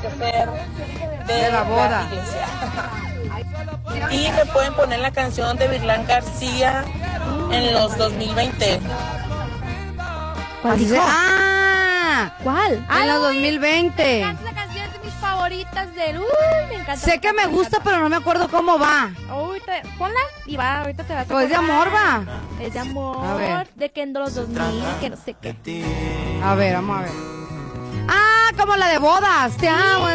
chofer de la boda. iglesia. Y me pueden poner la canción de Virlán García en los 2020. ¿Cuál dijo? ¿Cuál? En los uy, 2020. Esa canción es de mis favoritas del... me encanta. Sé que me gusta, pero no me acuerdo cómo va. Uy, ponla y va, ahorita te vas a Pues de amor, va. Es de amor, A ver. de que en los 2000, que no sé qué. A ver, vamos a ver. Como la de bodas. Te amo.